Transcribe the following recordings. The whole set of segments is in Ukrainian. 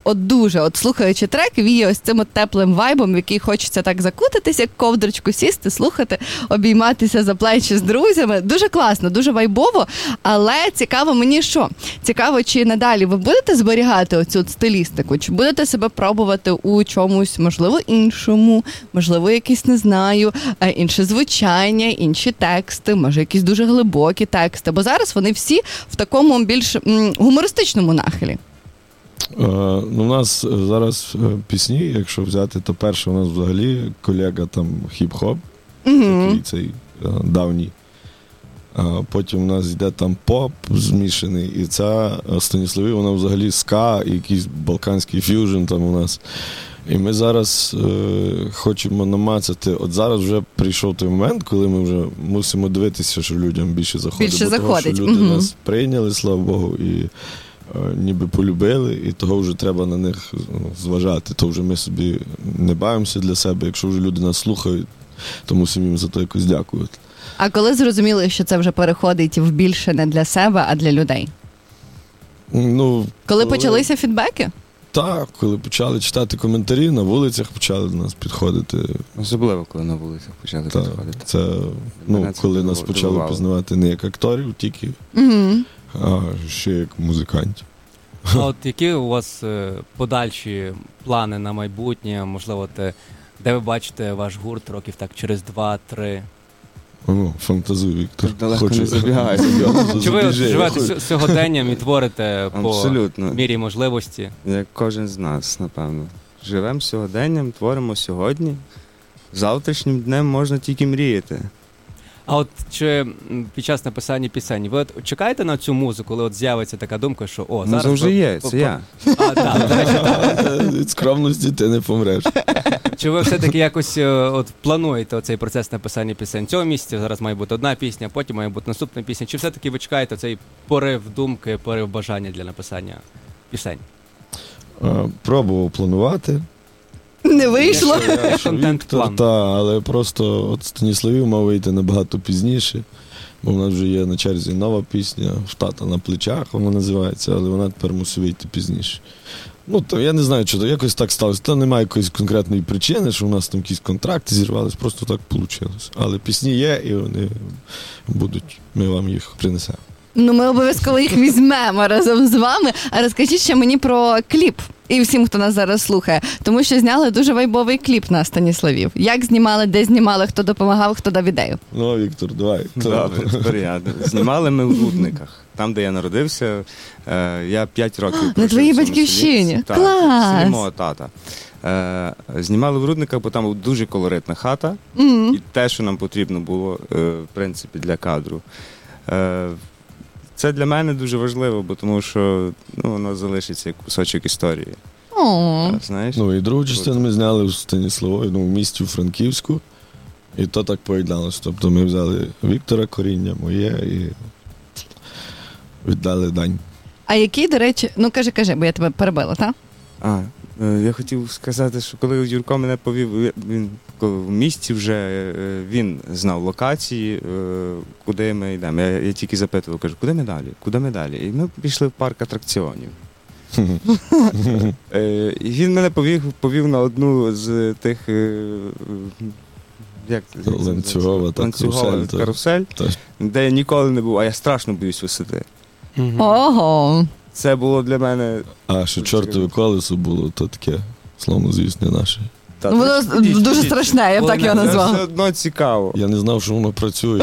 дуже, слухаючи трек, віє ось цим теплим вайбом, в який хочеться так закутатися, як ковдрочку сісти, слухати, обійматися за плечі з друзями. Дуже класно, дуже вайбово, але цікаво мені що? Цікаво, чи надалі ви будете зберігати оцю стилістику, чи будете себе пробувати у чомусь, можливо, іншому, можливо, якісь, не знаю, інше звучання, інші тексти, може, якісь дуже глибокі тексти, бо зараз вони всі в такому більш гумористичному нахилі. У нас зараз пісні, якщо взяти, то перше у нас взагалі колега там хіп-хоп, такий цей давній. Потім у нас йде там поп змішаний, і ця Станіславі, вона взагалі ска, і якийсь балканський ф'южн там у нас. І ми зараз хочемо намацати, от зараз вже прийшов той момент, коли ми вже мусимо дивитися, що людям більше заходить. Більше заходить. Того, що люди нас прийняли, слава Богу, і ніби полюбили, і того вже треба на них зважати. То вже ми собі не бавимося для себе, якщо вже люди нас слухають, то мусимо їм за то якось дякувати. А коли зрозуміли, що це вже переходить в більше не для себе, а для людей? Коли почалися фідбеки? Так, коли почали читати коментарі, на вулицях почали до нас підходити. Особливо, коли на вулицях почали підходити. Це, коли нас почали пізнавати не як акторів тільки, а ще як музикантів. А от які у вас подальші плани на майбутнє, можливо, де ви бачите ваш гурт років так через 2-3? Фантазуй, Віктор. Далеко не забігає. Чи ви живете сьогоденням і творите абсолютно по мірі можливості? Як кожен з нас, напевно. Живемо сьогоденням, творимо сьогодні. Завтрашнім днем можна тільки мріяти. А от чи під час написання пісень, ви чекаєте на цю музику, коли з'явиться така думка, що зараз... Муза вже є, це я. Від скромності ти не помреш. Чи ви все-таки якось плануєте оцей процес написання пісень? Цього місяця зараз має бути одна пісня, потім має бути наступна пісня. Чи все-таки ви чекаєте цей порив думки, порив бажання для написання пісень? Пробував планувати. Не вийшло. Контент-план. Але просто от Станіславів мав вийти набагато пізніше, бо в нас вже є на черзі нова пісня «В тата на плечах», вона називається, але вона тепер мусить вийти пізніше. То я не знаю, що то якось так сталося. То немає якоїсь конкретної причини, що у нас там якісь контракти зірвались, просто так вийшло. Але пісні є, і вони будуть, ми вам їх принесемо. Ми обов'язково їх візьмемо разом з вами. А розкажіть ще мені про кліп. І всім, хто нас зараз слухає. Тому що зняли дуже вайбовий кліп на Станіславів. Як знімали, де знімали, хто допомагав, хто дав ідею? Віктор, давай. Добре, тепер я. Знімали ми в Рудниках. Там, де я народився, я 5 років прожив. На твоїй батьківщині? Так, клас! в селі мого тата. Знімали в Рудниках, бо там була дуже колоритна хата. І те, що нам потрібно було, в принципі, для кадру. Це для мене дуже важливо, бо тому що воно залишиться як кусочок історії. Знаєш? І другу частину ми зняли в Станіславі, в місті Франківську. І то так поєдналося. Тобто ми взяли Віктора коріння, моє, і віддали дань. А який, до речі, кажи, бо я тебе перебила, так? Я хотів сказати, що коли Юрко мене повів, він в місті вже, він знав локації, куди ми йдемо. Я тільки запитував, кажу, куди ми далі? І ми пішли в парк атракціонів. І він мене повів на одну з тих, ланцюгова карусель, де я ніколи не був, а я страшно боюсь висоти. Ого! Це було для мене... А, що чортове колесо було, то таке, славнозвісне наше. Воно дуже страшне, я б так його назвав. Це все одно цікаво. Я не знав, що воно працює.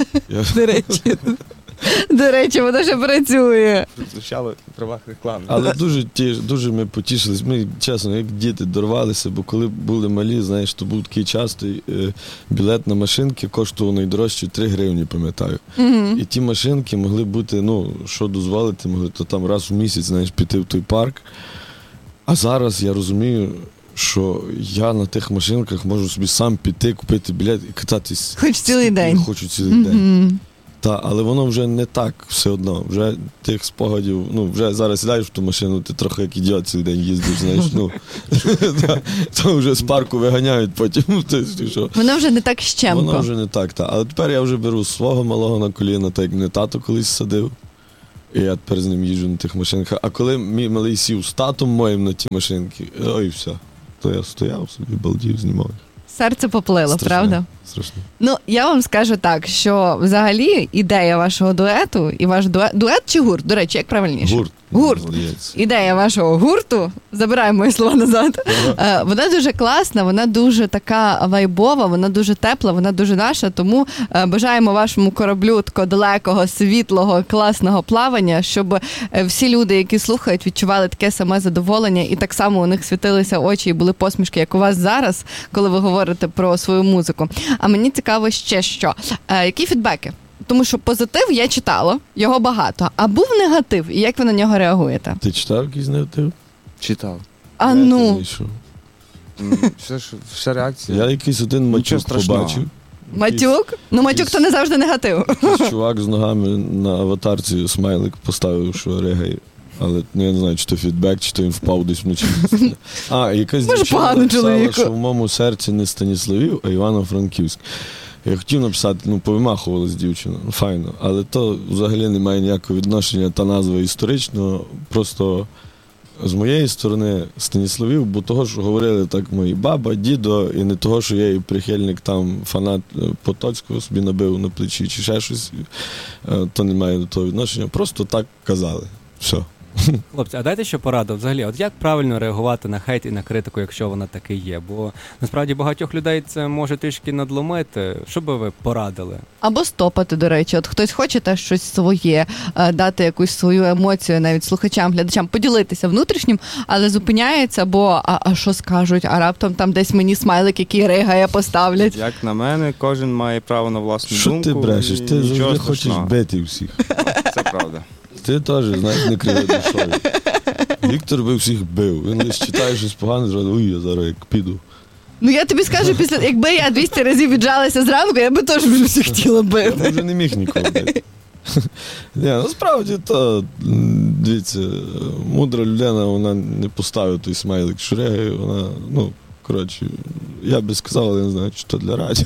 До речі, воно ще працює. Звучало в правах реклами. Але дуже ми потішились. Ми, чесно, як діти дорвалися, бо коли були малі, знаєш, то був такий частий білет на машинки, коштував найдорожче 3 гривні, пам'ятаю. І ті машинки могли бути, що дозволити, могли то там раз в місяць, знаєш, піти в той парк. А зараз я розумію, що я на тих машинках можу собі сам піти, купити білет і кататись. Хоч цілий день. Хочу цілий день. Але воно вже не так все одно. Вже тих спогадів, вже зараз сідаєш в ту машину, ти трохи як ідіот цілий день їздиш, знаєш, то вже з парку виганяють потім. Воно вже не так щемко. Воно вже не так, Але тепер я вже беру свого малого на коліна, так як мене тато колись садив. І я тепер з ним їжджу на тих машинках. А коли мій малий сів з татом моїм на ті машинки, ой, все. То я стояв собі, балдів, знімав. Серце поплило, Страшне, правда? Страшно. Ну, я вам скажу так, що взагалі ідея вашого дуету і ваш дует чи гурт, до речі, як правильніше? Гурт. Здається. Ідея вашого гурту, забираємо мої слова назад, вона дуже класна, вона дуже така вайбова, вона дуже тепла, вона дуже наша, тому бажаємо вашому кораблю такого далекого, світлого, класного плавання, щоб всі люди, які слухають, відчували таке саме задоволення і так само у них світилися очі і були посмішки, як у вас зараз, коли ви говорите про свою музику. А мені цікаво ще що. Які фідбеки? Тому що позитив я читала, його багато, а був негатив, і як ви на нього реагуєте? Ти читав якийсь негатив? Читав. А ну, Вийшов. Вся реакція. Я якийсь один Нічого матюк страшного. побачив. матюк? Ну, матюк то не завжди негатив. Якийсь чувак з ногами на аватарці смайлик поставив, що ригає. Але я не знаю, чи то фідбек, чи то він впав десь вночі. Якась Може, дівчина поганий написала, чоловік. що в моєму серці не Станіславів, а Івано-Франківськ. Я хотів написати, повимахувалась дівчина, файно, але то взагалі не має ніякого відношення, та назва історично, просто з моєї сторони Станіславів, бо того, що говорили так мої баба, дідо, і не того, що я і прихильник, там, фанат Потоцького собі набив на плечі чи ще щось, то не має до того відношення, просто так казали, все. Хлопці, а дайте ще пораду взагалі, от як правильно реагувати на хейт і на критику, якщо вона таки є? Бо насправді багатьох людей це може трішки надломити. Що би ви порадили? Або стопати, до речі. От хтось хоче теж щось своє, дати якусь свою емоцію навіть слухачам, глядачам, поділитися внутрішнім, але зупиняється, бо а що скажуть, а раптом там десь мені смайлик, який ригає, поставлять. Як на мене, кожен має право на власну Що думку. ти брешеш? і Ти нічого завжди хочеш страшного. бити всіх. Це правда. Ти теж, знаєш, не кривий душою. Віктор би всіх бив. Він лише читає щось погане, зразу, я зараз як піду. Ну я тобі скажу, якби я 200 разів віджалася зранку, я би теж вже всіх хотіла Я бити. вже не міг нікого бити. Ні, насправді, то, дивіться, мудра людина, вона не поставить той смайлик шреги, вона, коротше, я би сказав, але не знаю, чи то для радіо.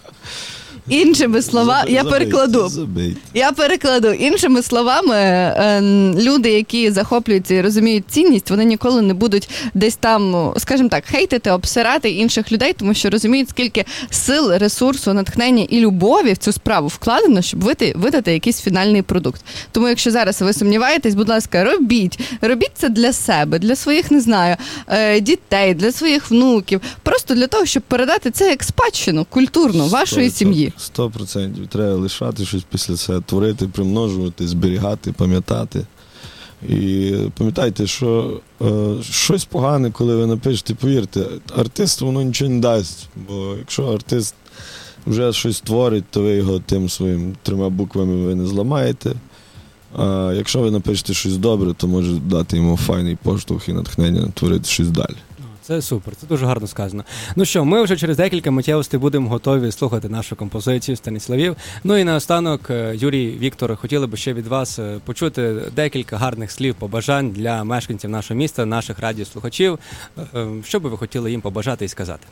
Іншими словами, я перекладу. Забийте. Я перекладу. Іншими словами, люди, які захоплюються і розуміють цінність, вони ніколи не будуть десь там, скажімо так, хейтити, обсирати інших людей, тому що розуміють, скільки сил, ресурсу, натхнення і любові в цю справу вкладено, щоб видати якийсь фінальний продукт. Тому якщо зараз ви сумніваєтесь, будь ласка, робіть це для себе, для своїх, не знаю, дітей, для своїх внуків, просто для того, щоб передати це як спадщину культурну вашої сім'ї. 100%. Треба лишати щось після себе, творити, примножувати, зберігати, пам'ятати. І пам'ятайте, що щось погане, коли ви напишете, повірте, артисту воно нічого не дасть. Бо якщо артист вже щось творить, то ви його тим своїм 3 буквами ви не зламаєте. А якщо ви напишете щось добре, то може дати йому файний поштовх і натхнення творити щось далі. Це супер, це дуже гарно сказано. Ну що, ми вже через декілька миттєвостей будемо готові слухати нашу композицію Станіславів. Ну і наостанок, Юрій, Віктор, хотіли б ще від вас почути декілька гарних слів, побажань для мешканців нашого міста, наших радіослухачів. Що би ви хотіли їм побажати і сказати?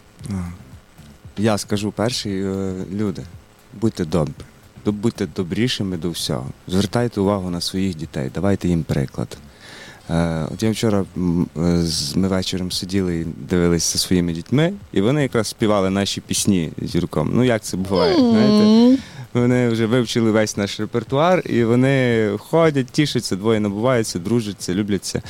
Я скажу перший, люди, будьте добрі. Будьте добрішими до всього. Звертайте увагу на своїх дітей, давайте їм приклад. От я вчора, ми вечором сиділи і дивилися зі своїми дітьми, і вони якраз співали наші пісні з Юрком. Ну, як це буває, знаєте? Вони вже вивчили весь наш репертуар, і вони ходять, тішаться, двоє набуваються, дружаться, любляться.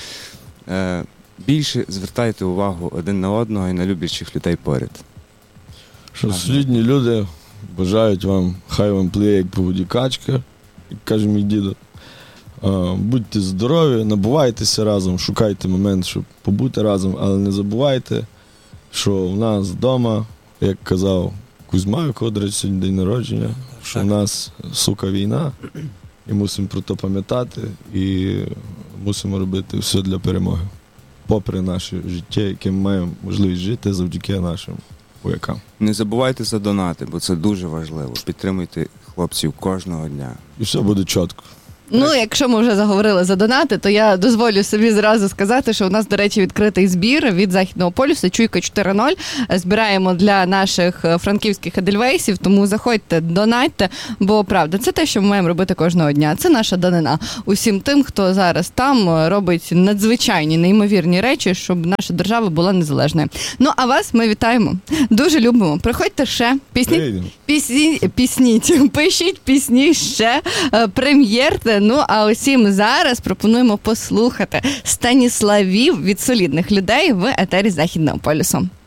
Більше звертайте увагу один на одного і на люблячих людей поряд. Що солідні люди бажають вам, хай вам плиє, як по воді качка, як каже мій дідо. Будьте здорові, набувайтеся разом, шукайте момент, щоб побути разом, але не забувайте, що в нас вдома, як казав Кузьма, якого, до речі, сьогодні день народження, що в нас, сука, війна, і мусимо про це пам'ятати, і мусимо робити все для перемоги. Попри наше життя, яке ми маємо можливість жити завдяки нашим воякам. Не забувайте за донати, бо це дуже важливо. Підтримуйте хлопців кожного дня. І все буде чітко. Ну, якщо ми вже заговорили за донати, то я дозволю собі зразу сказати, що у нас, до речі, відкритий збір від Західного полюсу «Чуйка 4.0». Збираємо для наших франківських едельвейсів, тому заходьте, донатьте, бо, правда, це те, що ми маємо робити кожного дня. Це наша данина усім тим, хто зараз там робить надзвичайні, неймовірні речі, щоб наша держава була незалежною. Ну, а вас ми вітаємо. Дуже любимо. Приходьте ще. Пісніть. Пишіть пісні ще. Прем'єрте. Ну, а усім зараз пропонуємо послухати Станіславів від солідних людей в етері Західного полюсу.